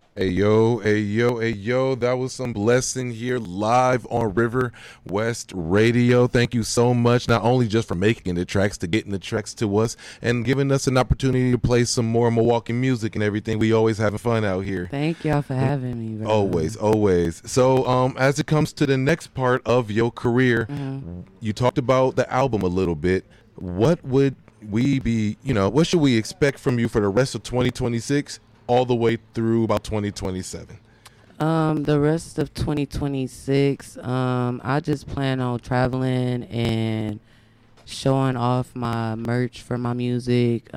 Hey yo, hey yo, hey yo, that was some blessing here live on River West Radio. Thank you so much, not only just for making the tracks, to getting the tracks to us, and giving us an opportunity to play some more Milwaukee music and everything. We always having fun out here. Thank y'all for having me, bro. Always, always. So, as it comes to the next part of your career, you talked about the album a little bit. What would we be, what should we expect from you for the rest of 2026 all the way through about 2027? The rest of 2026, I just plan on traveling and showing off my merch for my music.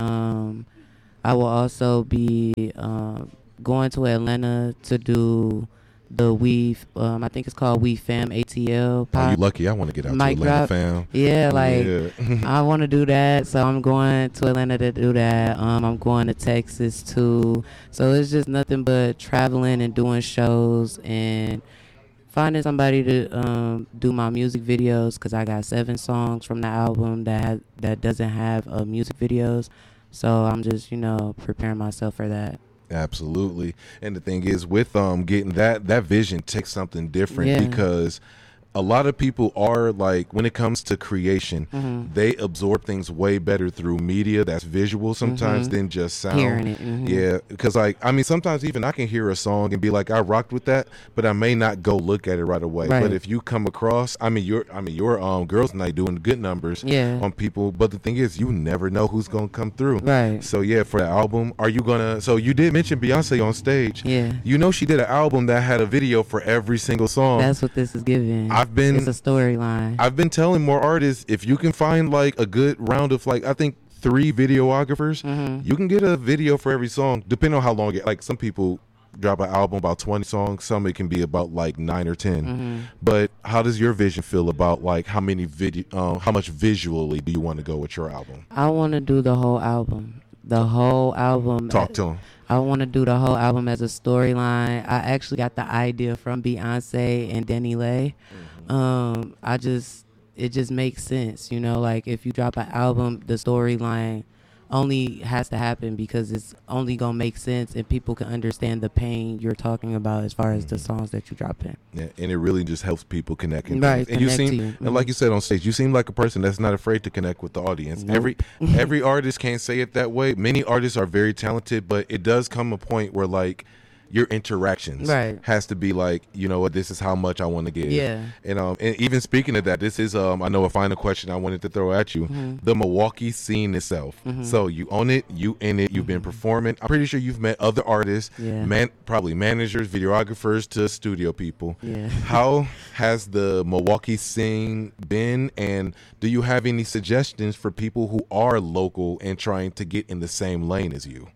I will also be going to Atlanta to do the I think it's called We Fam ATL Oh, you pop. lucky. I want to get out to Mic Atlanta, drop. fam. Yeah, like Yeah. I want to do that, so I'm going to Atlanta to do that. I'm going to Texas too, so it's just nothing but traveling and doing shows and finding somebody to do my music videos, because I got 7 songs from the album that doesn't have music videos, so I'm just preparing myself for that. Absolutely. And the thing is, with getting that vision takes something different, Yeah. because a lot of people are like, when it comes to creation, Mm-hmm. they absorb things way better through media that's visual sometimes than just sound. Hearing it. Mm-hmm. Yeah, because sometimes even I can hear a song and be like, I rocked with that, but I may not go look at it right away. Right. But if you come across, your girls night doing good numbers Yeah. on people, but the thing is, you never know who's gonna come through. Right. So yeah, for the album, are you gonna? So you did mention Beyonce on stage. Yeah. You know she did an album that had a video for every single song. That's what this is giving. It's a storyline. I've been telling more artists, if you can find like a good round of, like, I think 3 videographers, you can get a video for every song, depending on how long it. Like, some people drop an album about 20 songs, some it can be about like 9 or 10. But how does your vision feel about, like, how much visually do you want to go with your album? I want to do the whole album. The whole album. Talk to him. I want to do the whole album as a storyline. I actually got the idea from Beyonce and Denny Lay. It just makes sense, like, if you drop an album, the storyline only has to happen because it's only gonna make sense and people can understand the pain you're talking about as far as the songs that you drop in. Yeah, and it really just helps people connect. Right, And you connect seem, to you. and like you said on stage, you seem like a person that's not afraid to connect with the audience. Nope. Every artist can't say it that way. Many artists are very talented, but it does come a point where, like, your interactions Right. has to be like, you know what, this is how much I want to give. Yeah. And even speaking of that, this is I know a final question I wanted to throw at you. The Milwaukee scene itself. So you own it, you in it, you've been performing. I'm pretty sure you've met other artists, Yeah. probably managers, videographers, to studio people. Yeah. How has the Milwaukee scene been, and do you have any suggestions for people who are local and trying to get in the same lane as you?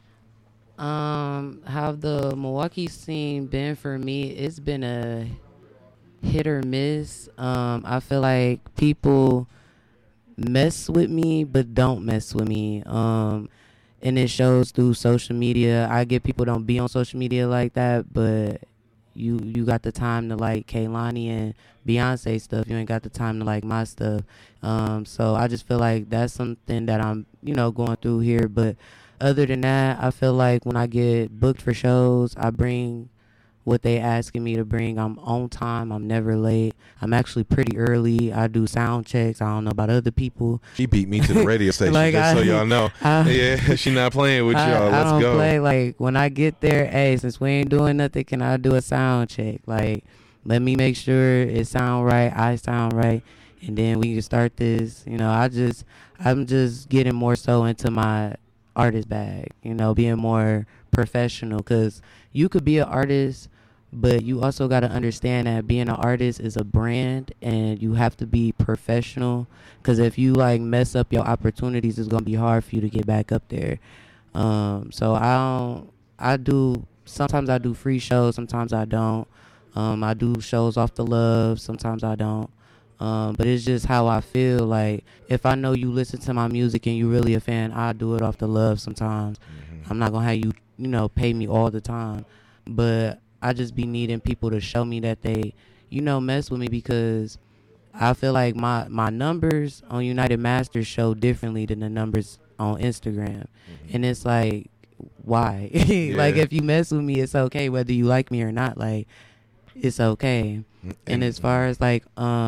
How the Milwaukee scene been for me? It's been a hit or miss. I feel like people mess with me but don't mess with me. And it shows through social media. I get people don't be on social media like that, but you got the time to like Kehlani and Beyonce stuff. You ain't got the time to like my stuff. So I just feel like that's something that I'm going through here. But other than that, I feel like when I get booked for shows, I bring what they asking me to bring. I'm on time. I'm never late. I'm actually pretty early. I do sound checks. I don't know about other people. She beat me to the radio station, Like, just so y'all know. Yeah, she not playing with y'all. I Let's don't go. play. Like, when I get there, hey, since we ain't doing nothing, can I do a sound check? Like, let me make sure it sound right, I sound right, and then we can start this. I'm just getting more so into my artist bag, being more professional, because you could be an artist, but you also got to understand that being an artist is a brand and you have to be professional, because if you like mess up your opportunities, it's going to be hard for you to get back up there. So sometimes I do free shows, sometimes I don't. I do shows off the love, sometimes I don't. But it's just how I feel. Like, if I know you listen to my music and you really a fan, I do it off the love sometimes. I'm not going to have you, pay me all the time. But I just be needing people to show me that they, mess with me, because I feel like my numbers on United Masters show differently than the numbers on Instagram. And it's like, why? Like, if you mess with me, it's okay. Whether you like me or not, like, it's okay. And as far as like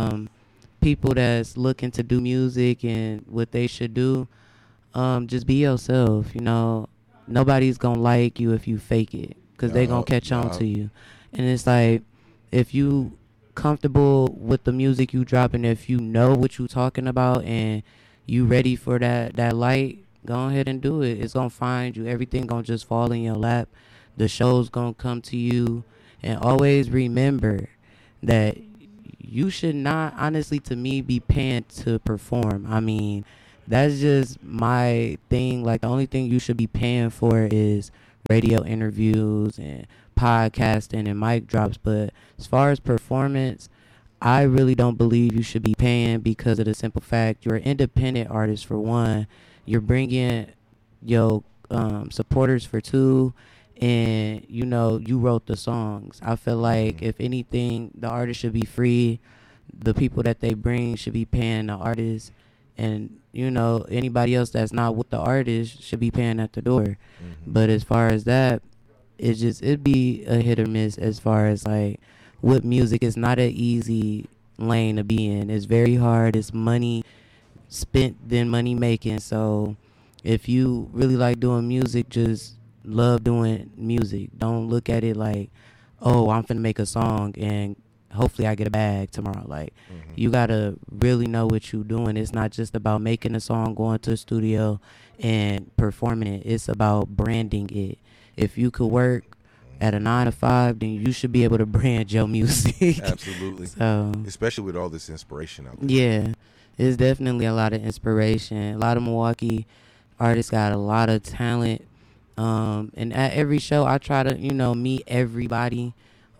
people that's looking to do music and what they should do, just be yourself. You know, nobody's gonna like you if you fake it, because they gonna catch on to you. And it's like, if you comfortable with the music you dropping, if you know what you talking about and you ready for that light, go ahead and do it. It's gonna find you. Everything gonna just fall in your lap. The show's gonna come to you. And always remember that you should not, honestly, to me, be paying to perform. I mean, that's just my thing. Like, the only thing you should be paying for is radio interviews and podcasting and mic drops. But as far as performance, I really don't believe you should be paying, because of the simple fact you're an independent artist, for one. You're bringing your supporters, for two. And, you know, you wrote the songs. I feel like, if anything, the artist should be free. The people that they bring should be paying the artist. And, you know, anybody else that's not with the artist should be paying at the door. But as far as that, it'd be a hit or miss as far as, like, with music. It's not an easy lane to be in. It's very hard. It's money spent than money making. So if you really like doing music, just love doing music. Don't look at it like, oh, I'm finna make a song and hopefully I get a bag tomorrow. Like, you gotta really know what you're doing. It's not just about making a song, going to the studio and performing it. It's about branding it. If you could work at a 9 to 5, then you should be able to brand your music. Absolutely. So, especially with all this inspiration out there. Yeah, it's definitely a lot of inspiration. A lot of Milwaukee artists got a lot of talent. And at every show, I try to, you know, meet everybody,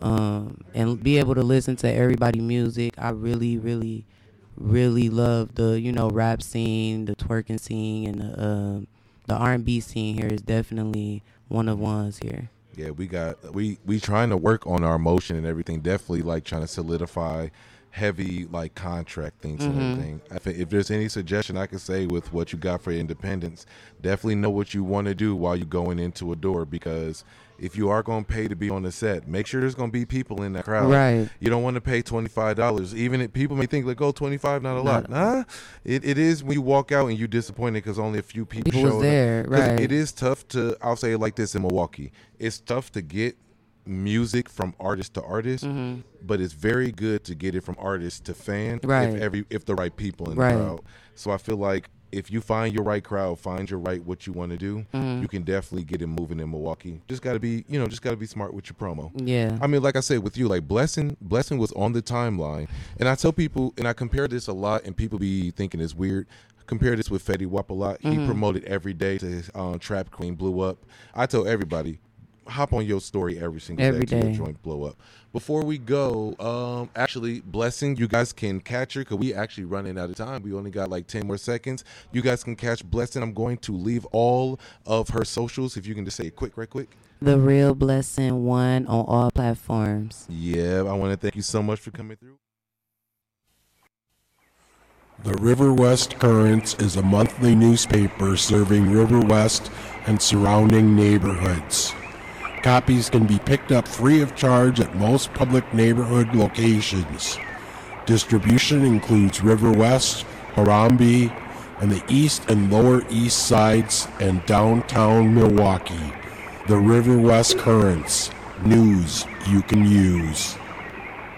and be able to listen to everybody's music. I really, really, really love the, you know, rap scene, the twerking scene, and the R&B scene here is definitely one of ones here. Yeah, we trying to work on our motion and everything. Definitely like trying to solidify heavy like contract things and everything. If there's any suggestion I can say with what you got for independence, definitely know what you want to do while you're going into a door, because if you are going to pay to be on the set, make sure there's going to be people in that crowd. Right. You don't want to pay $25. Even if people may think like, oh, $25 not a lot. Nah, it is when you walk out and you're disappointed because only a few people showed there. up. Right. It is tough to, I'll say it like this in Milwaukee, it's tough to get music from artist to artist, but it's very good to get it from artist to fan, if the right people in the crowd. So I feel like if you find your right crowd, find your right what you want to do, you can definitely get it moving in Milwaukee. Just gotta be smart with your promo. Yeah. I mean, like I said, with you, like Blessing was on the timeline, and I tell people, and I compare this a lot, and people be thinking it's weird. Compare this with Fetty Wap a lot. He promoted every day to his Trap Queen blew up. I tell everybody, hop on your story every single day till your joint blow up. Before we go, actually, Blessing, you guys can catch her because we actually running out of time. We only got like 10 more seconds. You guys can catch Blessing. I'm going to leave all of her socials. If you can just say it right quick. The Real Blessing 1 on all platforms. Yeah, I want to thank you so much for coming through. The River West Currents is a monthly newspaper serving River West and surrounding neighborhoods. Copies can be picked up free of charge at most public neighborhood locations. Distribution includes River West, Harambee, and the east and lower east sides and downtown Milwaukee. The River West Currents. News you can use.